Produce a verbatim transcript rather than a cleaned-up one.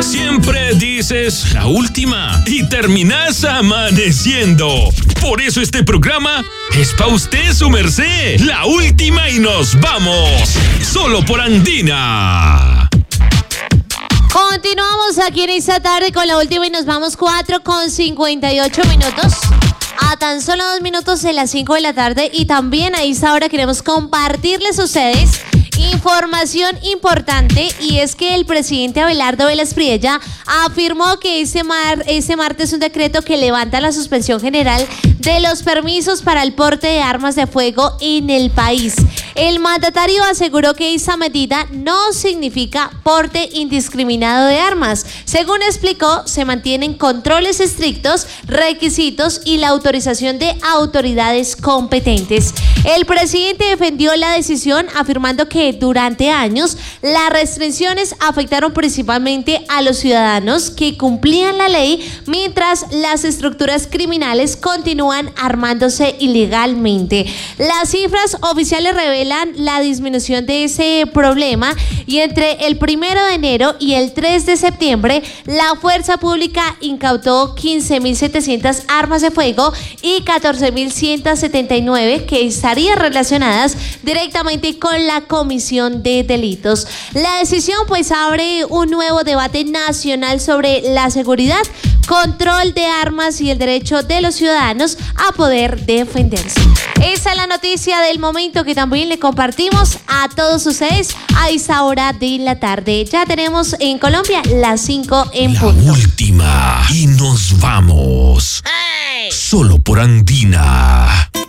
Siempre dices la última y terminas amaneciendo. Por eso este programa es pa' usted, su merced. La última y nos vamos. Solo por Andina. Continuamos aquí en esta tarde con la última y nos vamos cuatro con cincuenta y ocho minutos. A tan solo dos minutos de las cinco de la tarde. Y también a esta hora queremos compartirles a ustedes información importante, y es que el presidente Abelardo Vélez Priella afirmó que este, mar, este martes un decreto que levanta la suspensión general de los permisos para el porte de armas de fuego en el país. El mandatario aseguró que esta medida no significa porte indiscriminado de armas. Según explicó, se mantienen controles estrictos, requisitos y la autorización de autoridades competentes. El presidente defendió la decisión afirmando que durante años las restricciones afectaron principalmente a los ciudadanos que cumplían la ley, mientras las estructuras criminales continúan armándose ilegalmente. Las cifras oficiales revelan la disminución de ese problema, y entre el primero de enero y el tres de septiembre la fuerza pública incautó quince mil setecientas armas de fuego y catorce mil ciento setenta y nueve que estarían relacionadas directamente con la comisión de delitos. La decisión pues abre un nuevo debate nacional sobre la seguridad, control de armas y el derecho de los ciudadanos a poder defenderse. Esa es la noticia del momento que también le compartimos a todos ustedes a esta hora de la tarde. Ya tenemos en Colombia las cinco en punto. La última y nos vamos. ¡Hey! Solo por Andina.